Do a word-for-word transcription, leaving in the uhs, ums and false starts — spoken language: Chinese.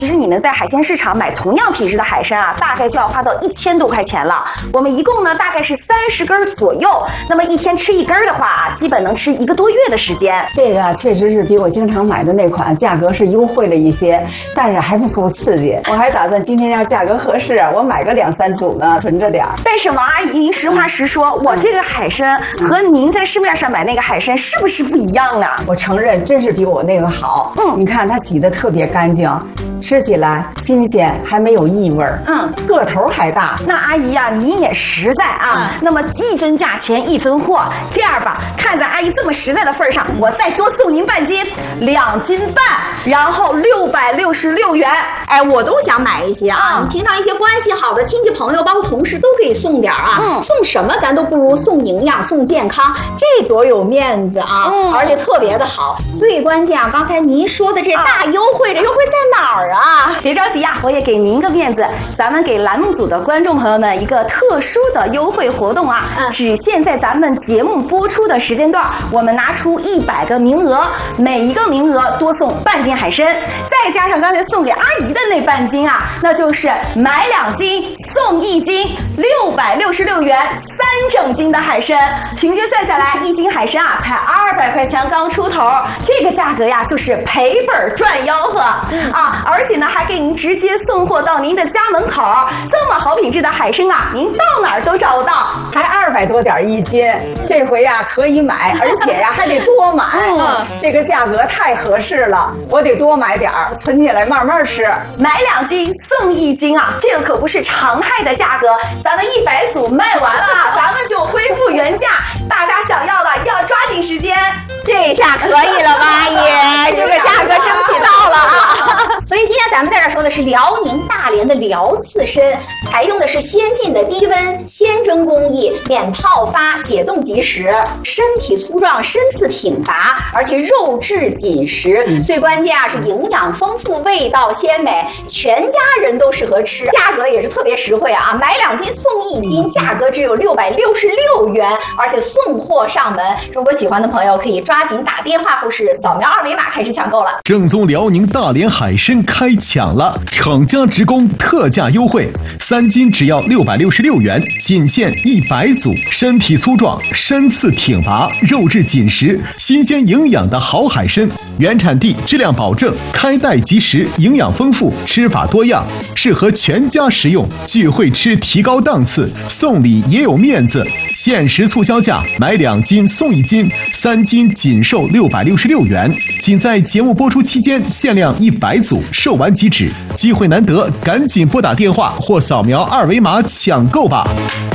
其实你们在海鲜市场买同样品质的海参啊，大概就要花到一千多块钱了。我们一共呢大概是三十根左右，那么一天吃一根的话啊，基本能吃一个多月的时间。 这个啊，确实是比我经常买的那款价格是优惠了一些，但是还不够刺激。我还打算今天要价格合适，我买个两三组呢，存着点儿。 但是王阿姨，您实话实说，嗯、我这个海参和您在市面上买那个海参是不是不一样呢？ 我承认，真是比我那个好。嗯，你看它洗得特别干净。吃起来新鲜，还没有异味儿。嗯，个头还大。 那阿姨呀、啊，您也实在啊。嗯、那么一分价钱一分货，这样吧，看在阿姨这么实在的份上，我再多送您半斤，两斤半，然后六百六十六元。 哎，我都想买一些啊。嗯、平常一些关系好的亲戚朋友，包括同事都可以送点啊。嗯，送什么咱都不如送营养、送健康，这多有面子啊！嗯，而且特别的好。最关键啊，刚才您说的这大优惠，这优惠在哪儿？啊， 别着急呀、啊，我也给您一个面子，咱们给栏目组的观众朋友们一个特殊的优惠活动啊，嗯、只限在咱们节目播出的时间段，我们拿出一百个名额，每一个名额多送半斤海参，再加上刚才送给阿姨的那半斤啊，那就是买两斤送一斤，六百六十六元三整斤的海参，平均算下来一斤海参啊才二百块钱刚出头，这个价格呀就是赔本赚吆喝啊，而。而且呢，还给您直接送货到您的家门口，这么好品质的海参啊，您到哪儿都找不到， 还二百多点一斤。这回呀可以买，而且呀还得多买，嗯、这个价格太合适了，我得多买点儿，存起来慢慢吃。 买两斤送一斤啊，这个可不是常态的价格，咱们一百组卖完了，咱们就恢复原价，大家想要的要抓紧时间。 这下可以了吧，阿姨？这个价格争取到了啊！所以今天咱们在这说的是辽宁大连的辽刺参，采用的是先进的低温鲜蒸工艺，免泡发，解冻即食，身体粗壮，身次挺拔，而且肉质紧实。嗯、最关键啊是营养丰富，味道鲜美，全家人都适合吃，价格也是特别实惠啊！买两斤送一斤，价格只有六百六十六元，而且送货上门。如果喜欢的朋友可以抓紧打电话或是扫描二维码开始抢购了。 正宗辽宁大连海参开抢了，厂家直供特价优惠，三斤只要六百六十六元，仅限一百组。身体粗壮，身次挺拔，肉质紧实，新鲜营养的好海参，原产地质量保证，开袋即食，营养丰富，吃法多样，适合全家食用。聚会吃提高档次，送礼也有面子。限时促销价，买两斤送一斤，三斤仅售六百六十六元，仅在节目播出期间限量一百组，售完即止，机会难得，赶紧拨打电话或扫描二维码抢购吧。